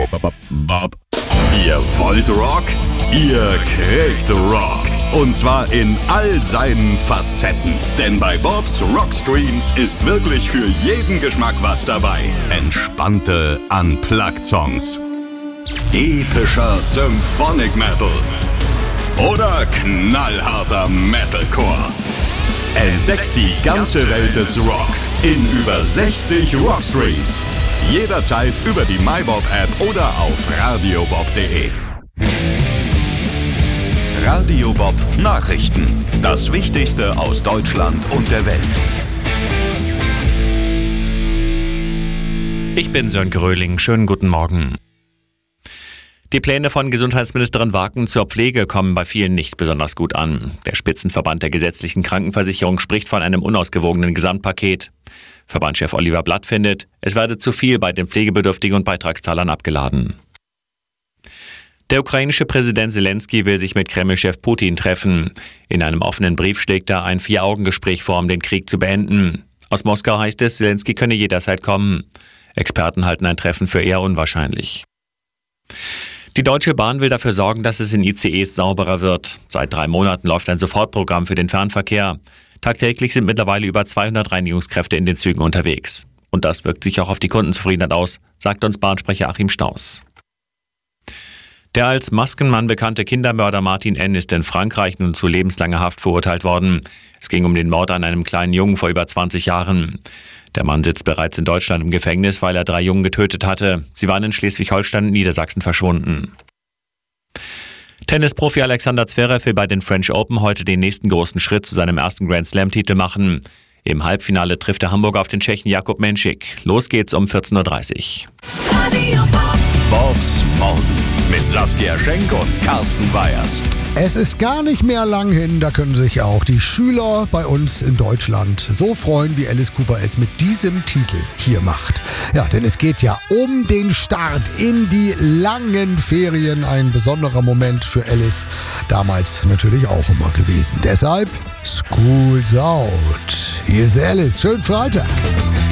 Ihr wollt Rock? Ihr kriegt Rock. Und zwar in all seinen Facetten. Denn bei Bobs Rockstreams ist wirklich für jeden Geschmack was dabei. Entspannte Unplugged-Songs, epischer Symphonic Metal oder knallharter Metalcore. Entdeckt die ganze Welt des Rock in über 60 Rockstreams. Jederzeit über die MyBob-App oder auf radiobob.de. Radio Bob Nachrichten. Das Wichtigste aus Deutschland und der Welt. Ich bin Sören Gröling. Schönen guten Morgen. Die Pläne von Gesundheitsministerin Waken zur Pflege kommen bei vielen nicht besonders gut an. Der Spitzenverband der gesetzlichen Krankenversicherung spricht von einem unausgewogenen Gesamtpaket. Verbandschef Oliver Blatt findet, es werde zu viel bei den Pflegebedürftigen und Beitragszahlern abgeladen. Der ukrainische Präsident Zelensky will sich mit Kreml-Chef Putin treffen. In einem offenen Brief schlägt er ein 4-Augen-Gespräch vor, um den Krieg zu beenden. Aus Moskau heißt es, Zelensky könne jederzeit kommen. Experten halten ein Treffen für eher unwahrscheinlich. Die Deutsche Bahn will dafür sorgen, dass es in ICEs sauberer wird. Seit 3 Monaten läuft ein Sofortprogramm für den Fernverkehr. Tagtäglich sind mittlerweile über 200 Reinigungskräfte in den Zügen unterwegs. Und das wirkt sich auch auf die Kundenzufriedenheit aus, sagt uns Bahnsprecher Achim Staus. Der als Maskenmann bekannte Kindermörder Martin N. ist in Frankreich nun zu lebenslanger Haft verurteilt worden. Es ging um den Mord an einem kleinen Jungen vor über 20 Jahren. Der Mann sitzt bereits in Deutschland im Gefängnis, weil er 3 Jungen getötet hatte. Sie waren in Schleswig-Holstein und Niedersachsen verschwunden. Tennisprofi Alexander Zverev will bei den French Open heute den nächsten großen Schritt zu seinem ersten Grand-Slam-Titel machen. Im Halbfinale trifft der Hamburger auf den Tschechen Jakub Menšík. Los geht's um 14:30 Uhr. Bobs Morgen mit Saskia Schenk und Carsten Weyers. Es ist gar nicht mehr lang hin, da können sich auch die Schüler bei uns in Deutschland so freuen, wie Alice Cooper es mit diesem Titel hier macht. Ja, denn es geht ja um den Start in die langen Ferien. Ein besonderer Moment für Alice, damals natürlich auch immer gewesen. Deshalb School's Out. Hier ist Alice, schönen Freitag.